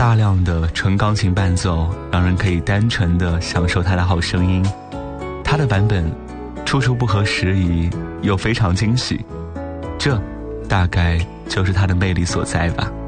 大量的纯钢琴伴奏，让人可以单纯的享受它的好声音。它的版本处处不合时宜，又非常惊喜，这大概就是它的魅力所在吧。